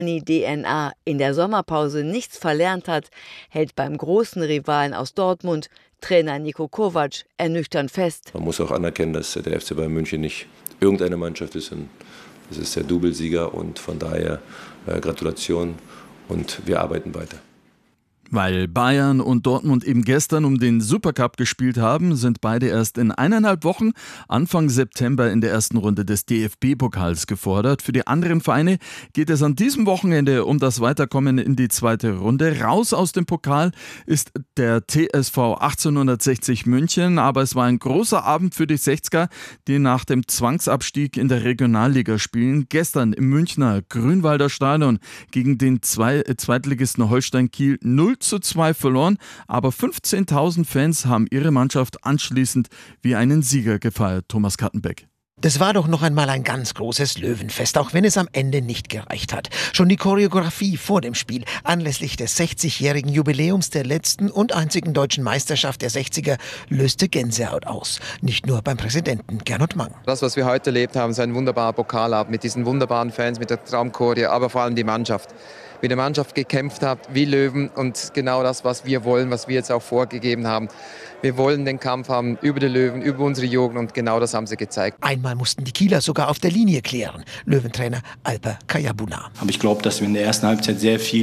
DNA in der Sommerpause nichts verlernt hat, hält beim großen Rivalen aus Dortmund Trainer Niko Kovac ernüchternd fest. Man muss auch anerkennen, dass der FC Bayern München nicht irgendeine Mannschaft ist. Das ist der Doublesieger und von daher Gratulation und wir arbeiten weiter. Weil Bayern und Dortmund eben gestern um den Supercup gespielt haben, sind beide erst in 1,5 Wochen Anfang September in der ersten Runde des DFB-Pokals gefordert. Für die anderen Vereine geht es an diesem Wochenende um das Weiterkommen in die zweite Runde. Raus aus dem Pokal ist der TSV 1860 München, aber es war ein großer Abend für die 60er, die nach dem Zwangsabstieg in der Regionalliga spielen. Gestern im Münchner Grünwalder Stadion gegen den Zweitligisten Holstein Kiel 0:2 verloren, aber 15.000 Fans haben ihre Mannschaft anschließend wie einen Sieger gefeiert. Thomas Kattenbeck. Das war doch noch einmal ein ganz großes Löwenfest, auch wenn es am Ende nicht gereicht hat. Schon die Choreografie vor dem Spiel anlässlich des 60-jährigen Jubiläums der letzten und einzigen deutschen Meisterschaft der 60er löste Gänsehaut aus. Nicht nur beim Präsidenten Gernot Mang. Das, was wir heute erlebt haben, ist ein wunderbarer Pokalabend mit diesen wunderbaren Fans, mit der Traumchoreo, aber vor allem die Mannschaft. Wie die Mannschaft gekämpft hat, wie Löwen und genau das, was wir wollen, was wir jetzt auch vorgegeben haben. Wir wollen den Kampf haben über die Löwen, über unsere Jugend und genau das haben sie gezeigt. Einmal mussten die Kieler sogar auf der Linie klären. Löwentrainer Alper Kayabuna. Aber ich glaube, dass wir in der ersten Halbzeit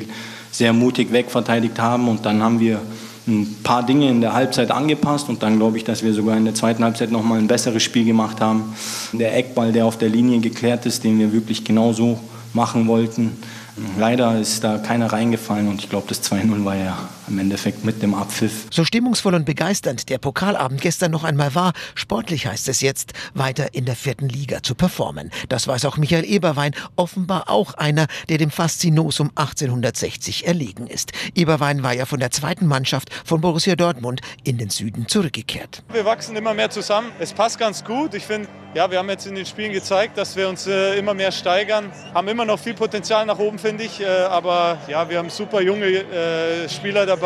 sehr mutig wegverteidigt haben und dann haben wir ein paar Dinge in der Halbzeit angepasst und dann glaube ich, dass wir sogar in der zweiten Halbzeit nochmal ein besseres Spiel gemacht haben. Der Eckball, der auf der Linie geklärt ist, den wir wirklich genauso machen wollten. Leider ist da keiner reingefallen und ich glaube, das 2:0 war ja im Endeffekt mit dem Abpfiff. So stimmungsvoll und begeisternd der Pokalabend gestern noch einmal war, sportlich heißt es jetzt, weiter in der 4. Liga zu performen. Das weiß auch Michael Eberwein, offenbar auch einer, der dem Faszinosum 1860 erlegen ist. Eberwein war ja von der zweiten Mannschaft von Borussia Dortmund in den Süden zurückgekehrt. Wir wachsen immer mehr zusammen. Es passt ganz gut. Ich finde, ja, wir haben jetzt in den Spielen gezeigt, dass wir uns immer mehr steigern. Haben immer noch viel Potenzial nach oben, finde ich. Aber ja, wir haben super junge Spieler dabei.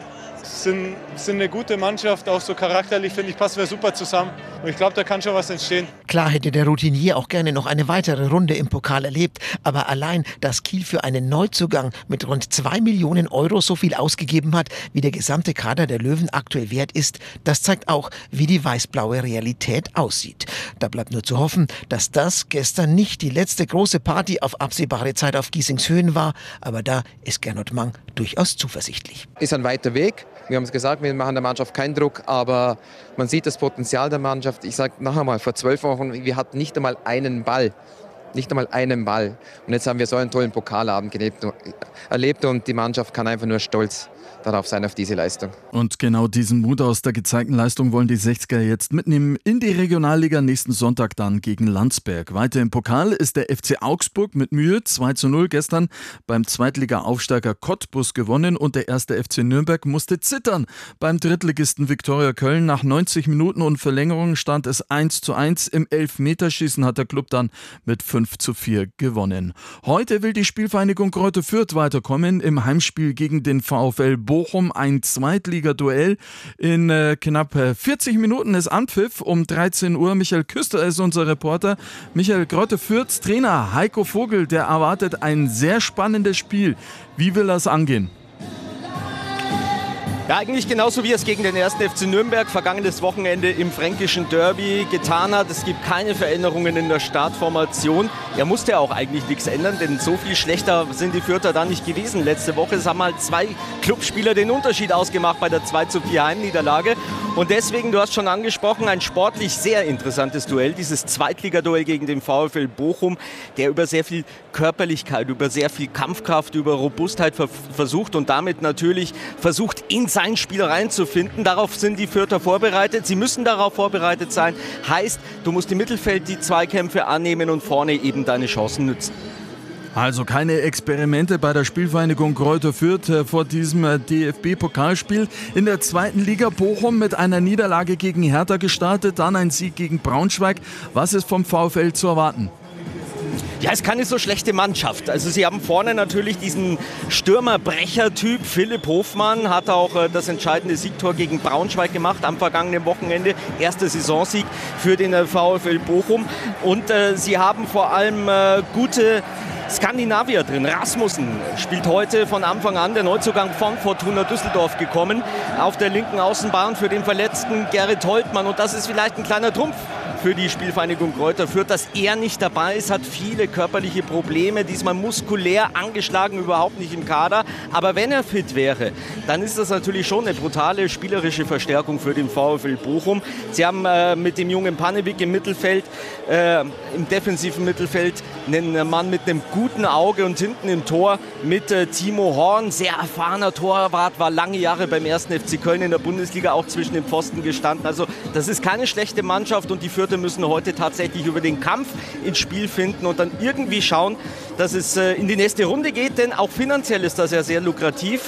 Sind eine gute Mannschaft, auch so charakterlich, finde ich, passen wir super zusammen. Und ich glaube, da kann schon was entstehen. Klar hätte der Routinier auch gerne noch eine weitere Runde im Pokal erlebt. Aber allein, dass Kiel für einen Neuzugang mit rund 2 Millionen Euro so viel ausgegeben hat, wie der gesamte Kader der Löwen aktuell wert ist, das zeigt auch, wie die weiß-blaue Realität aussieht. Da bleibt nur zu hoffen, dass das gestern nicht die letzte große Party auf absehbare Zeit auf Giesings Höhen war. Aber da ist Gernot Mang durchaus zuversichtlich. Ist ein weiter Weg. Wir haben es gesagt, wir machen der Mannschaft keinen Druck, aber man sieht das Potenzial der Mannschaft. Ich sage noch einmal, vor 12 Wochen, wir hatten nicht einmal einen Ball. Nicht einmal einen Ball. Und jetzt haben wir so einen tollen Pokalabend erlebt und die Mannschaft kann einfach nur stolz darauf sein, auf diese Leistung. Und genau diesen Mut aus der gezeigten Leistung wollen die 60er jetzt mitnehmen in die Regionalliga, nächsten Sonntag dann gegen Landsberg. Weiter im Pokal ist der FC Augsburg mit Mühe 2:0 gestern beim Zweitliga-Aufsteiger Cottbus gewonnen und der erste FC Nürnberg musste zittern. Beim Drittligisten Viktoria Köln nach 90 Minuten und Verlängerung stand es 1:1. Im Elfmeterschießen hat der Club dann mit 5:4 gewonnen. Heute will die Spielvereinigung Greuther Fürth weiterkommen. Im Heimspiel gegen den VfL Bochum ein Zweitligaduell. In knapp 40 Minuten ist Anpfiff um 13 Uhr. Michael Küster ist unser Reporter. Michael, Greuther Fürths Trainer Heiko Vogel, der erwartet ein sehr spannendes Spiel. Wie will er es angehen? Ja, eigentlich genauso wie es gegen den 1. FC Nürnberg vergangenes Wochenende im fränkischen Derby getan hat. Es gibt keine Veränderungen in der Startformation. Er musste auch eigentlich nichts ändern, denn so viel schlechter sind die Fürther da nicht gewesen letzte Woche. Es haben halt 2 Clubspieler den Unterschied ausgemacht bei der 2:4 Heimniederlage. Und deswegen, du hast schon angesprochen, ein sportlich sehr interessantes Duell. Dieses Zweitligaduell gegen den VfL Bochum, der über sehr viel Körperlichkeit, über sehr viel Kampfkraft, über Robustheit versucht und damit natürlich versucht, in sein Spiel reinzufinden. Darauf sind die Fürther vorbereitet. Sie müssen darauf vorbereitet sein. Heißt, du musst im Mittelfeld die Zweikämpfe annehmen und vorne eben deine Chancen nützen. Also keine Experimente bei der Spielvereinigung Greuther Fürth vor diesem DFB-Pokalspiel. In der zweiten Liga Bochum mit einer Niederlage gegen Hertha gestartet, dann ein Sieg gegen Braunschweig. Was ist vom VfL zu erwarten? Ja, es ist keine so schlechte Mannschaft. Also sie haben vorne natürlich diesen Stürmerbrecher-Typ. Philipp Hofmann hat auch das entscheidende Siegtor gegen Braunschweig gemacht am vergangenen Wochenende. Erster Saisonsieg für den VfL Bochum. Und sie haben vor allem gute Skandinavier drin. Rasmussen spielt heute von Anfang an, der Neuzugang von Fortuna Düsseldorf gekommen. Auf der linken Außenbahn für den verletzten Gerrit Holtmann. Und das ist vielleicht ein kleiner Trumpf für die Spielvereinigung Greuther Fürth, dass er nicht dabei ist, hat viele körperliche Probleme, diesmal muskulär angeschlagen, überhaupt nicht im Kader. Aber wenn er fit wäre, dann ist das natürlich schon eine brutale spielerische Verstärkung für den VfL Bochum. Sie haben mit dem jungen Pannewick im Mittelfeld, im defensiven Mittelfeld, einen Mann mit einem guten Auge und hinten im Tor mit Timo Horn, sehr erfahrener Torwart, war lange Jahre beim 1. FC Köln in der Bundesliga auch zwischen den Pfosten gestanden. Also das ist keine schlechte Mannschaft und die Fürther müssen heute tatsächlich über den Kampf ins Spiel finden und dann irgendwie schauen, dass es in die nächste Runde geht, denn auch finanziell ist das ja sehr lukrativ.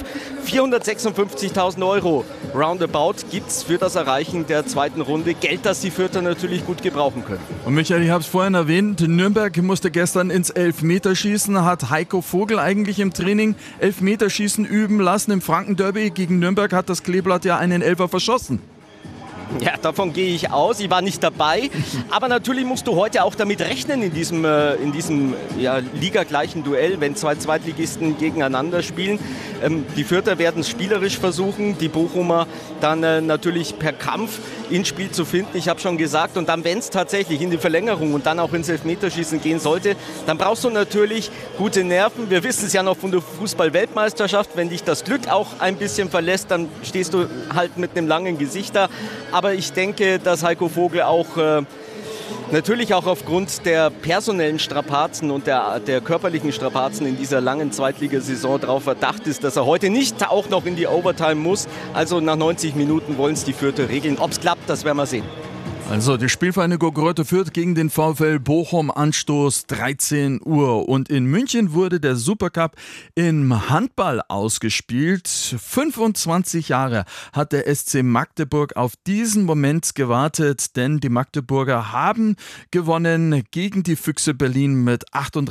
456.000 € roundabout gibt es für das Erreichen der zweiten Runde. Geld, das die Fürther natürlich gut gebrauchen können. Und Michael, ich habe es vorhin erwähnt, Nürnberg musste gestern ins Elfmeterschießen. Hat Heiko Vogel eigentlich im Training Elfmeterschießen üben lassen? Im Franken-Derby gegen Nürnberg hat das Kleeblatt ja einen Elfer verschossen. Ja, davon gehe ich aus. Ich war nicht dabei. Aber natürlich musst du heute auch damit rechnen in diesem ligagleichen Duell, wenn zwei Zweitligisten gegeneinander spielen. Die Fürther werden es spielerisch versuchen, die Bochumer dann natürlich per Kampf ins Spiel zu finden. Ich habe schon gesagt, und dann, wenn es tatsächlich in die Verlängerung und dann auch ins Elfmeterschießen gehen sollte, dann brauchst du natürlich gute Nerven. Wir wissen es ja noch von der Fußball-Weltmeisterschaft, wenn dich das Glück auch ein bisschen verlässt, dann stehst du halt mit einem langen Gesicht da. Aber ich denke, dass Heiko Vogel auch natürlich auch aufgrund der personellen Strapazen und der körperlichen Strapazen in dieser langen Zweitligasaison darauf verdacht ist, dass er heute nicht auch noch in die Overtime muss. Also nach 90 Minuten wollen es die Fürther regeln. Ob es klappt, das werden wir sehen. Also die Spielvereinigung Greuther Fürth gegen den VfL Bochum, Anstoß 13 Uhr. Und in München wurde der Supercup im Handball ausgespielt. 25 Jahre hat der SC Magdeburg auf diesen Moment gewartet, denn die Magdeburger haben gewonnen gegen die Füchse Berlin mit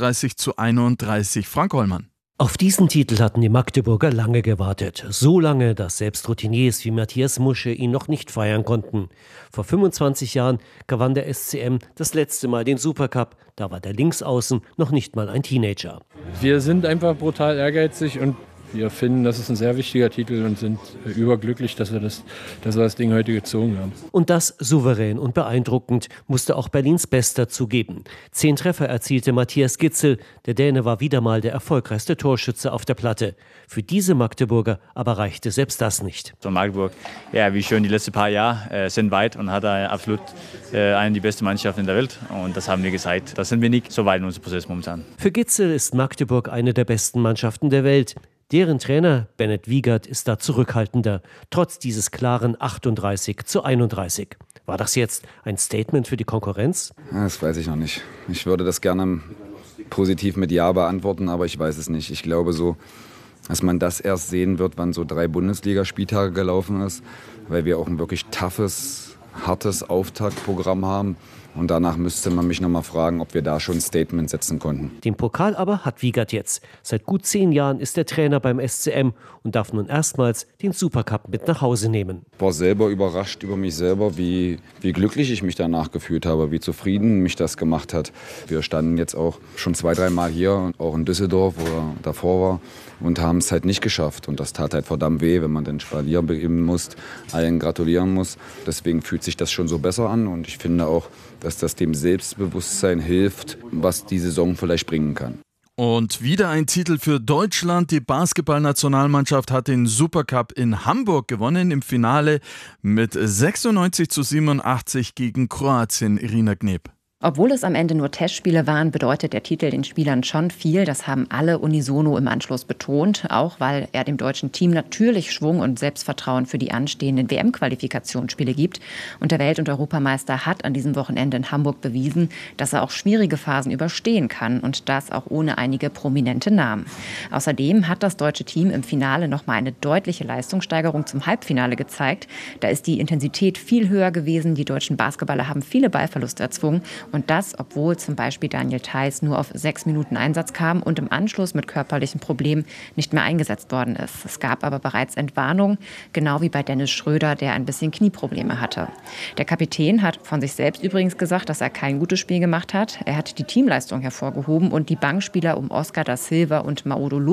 38:31. Frank Hollmann. Auf diesen Titel hatten die Magdeburger lange gewartet. So lange, dass selbst Routiniers wie Matthias Musche ihn noch nicht feiern konnten. Vor 25 Jahren gewann der SCM das letzte Mal den Supercup. Da war der Linksaußen noch nicht mal ein Teenager. Wir sind einfach brutal ehrgeizig und wir finden, das ist ein sehr wichtiger Titel und sind überglücklich, dass wir das Ding heute gezogen haben. Und das souverän und beeindruckend, musste auch Berlins Bester zugeben. 10 Treffer erzielte Matthias Gitzel. Der Däne war wieder mal der erfolgreichste Torschütze auf der Platte. Für diese Magdeburger aber reichte selbst das nicht. So Magdeburg, ja, wie schon die letzten paar Jahre, sind weit und hat absolut eine die beste Mannschaft in der Welt. Und das haben wir gezeigt. Da sind wir nicht so weit in unserem Prozess momentan. Für Gitzel ist Magdeburg eine der besten Mannschaften der Welt. Deren Trainer Bennett Wiegert ist da zurückhaltender, trotz dieses klaren 38:31. War das jetzt ein Statement für die Konkurrenz? Das weiß ich noch nicht. Ich würde das gerne positiv mit Ja beantworten, aber ich weiß es nicht. Ich glaube so, dass man das erst sehen wird, wann so 3 Bundesligaspieltage gelaufen ist, weil wir auch ein wirklich toughes, hartes Auftaktprogramm haben. Und danach müsste man mich noch mal fragen, ob wir da schon ein Statement setzen konnten. Den Pokal aber hat Wiegert jetzt. Seit gut 10 Jahren ist er Trainer beim SCM und darf nun erstmals den Supercup mit nach Hause nehmen. Ich war selber überrascht über mich selber, wie glücklich ich mich danach gefühlt habe, wie zufrieden mich das gemacht hat. Wir standen jetzt auch schon 2-3 Mal hier, auch in Düsseldorf, wo er davor war, und haben es halt nicht geschafft. Und das tat halt verdammt weh, wenn man den Spalier begeben muss, allen gratulieren muss. Deswegen fühlt sich das schon so besser an und ich finde auch, dass das dem Selbstbewusstsein hilft, was die Saison vielleicht bringen kann. Und wieder ein Titel für Deutschland. Die Basketballnationalmannschaft hat den Supercup in Hamburg gewonnen. Im Finale mit 96:87 gegen Kroatien. Irina Gneb. Obwohl es am Ende nur Testspiele waren, bedeutet der Titel den Spielern schon viel. Das haben alle unisono im Anschluss betont, auch weil er dem deutschen Team natürlich Schwung und Selbstvertrauen für die anstehenden WM-Qualifikationsspiele gibt. Und der Welt- und Europameister hat an diesem Wochenende in Hamburg bewiesen, dass er auch schwierige Phasen überstehen kann und das auch ohne einige prominente Namen. Außerdem hat das deutsche Team im Finale nochmal eine deutliche Leistungssteigerung zum Halbfinale gezeigt. Da ist die Intensität viel höher gewesen. Die deutschen Basketballer haben viele Ballverluste erzwungen. Und das, obwohl zum Beispiel Daniel Theiss nur auf 6 Minuten Einsatz kam und im Anschluss mit körperlichen Problemen nicht mehr eingesetzt worden ist. Es gab aber bereits Entwarnung, genau wie bei Dennis Schröder, der ein bisschen Knieprobleme hatte. Der Kapitän hat von sich selbst übrigens gesagt, dass er kein gutes Spiel gemacht hat. Er hat die Teamleistung hervorgehoben und die Bankspieler um Oscar da Silva und Maodo